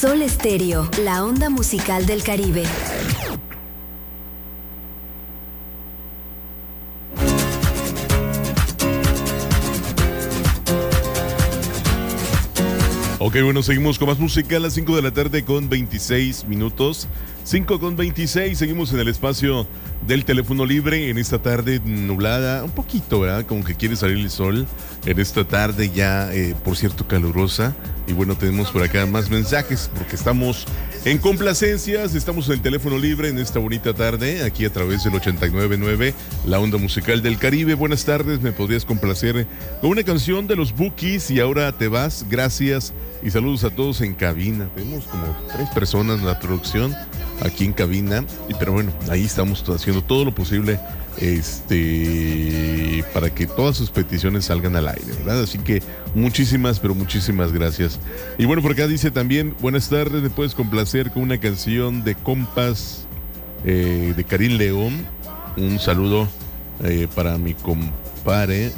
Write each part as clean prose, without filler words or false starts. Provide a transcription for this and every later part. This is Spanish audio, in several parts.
Sol Estéreo, la onda musical del Caribe. Ok, bueno, seguimos con más música a las 5 de la tarde con 26 minutos. 5 con 26, seguimos en el espacio del teléfono libre en esta tarde nublada, un poquito, ¿verdad? Como que quiere salir el sol en esta tarde ya, por cierto, calurosa. Y bueno, tenemos por acá más mensajes porque estamos en complacencias, estamos en el teléfono libre en esta bonita tarde, aquí a través del 89.9, la onda musical del Caribe. Buenas tardes, me podrías complacer con una canción de los Bukis y ahora te vas, gracias y saludos a todos en cabina. Tenemos como 3 personas en la producción aquí en cabina, pero bueno, ahí estamos haciendo todo lo posible para que todas sus peticiones salgan al aire, ¿verdad? Así que muchísimas, pero muchísimas gracias. Y bueno, por acá dice también, buenas tardes, me puedes complacer con una canción de compas de Karim León. Un saludo para mi compadre,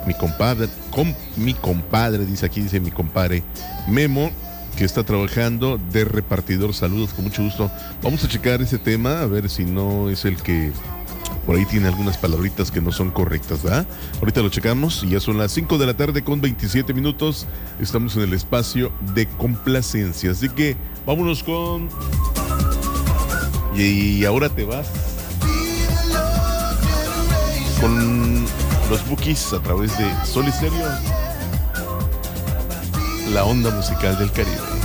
dice aquí, dice mi compadre Memo, que está trabajando de repartidor. Saludos, con mucho gusto. Vamos a checar ese tema, a ver si no es el que por ahí tiene algunas palabritas que no son correctas, ¿verdad? Ahorita lo checamos y ya son las 5 de la tarde con 27 minutos. Estamos en el espacio de complacencia. Así que vámonos con... Y ahora te vas con los Bukis a través de Sol Estéreo, la onda musical del Caribe.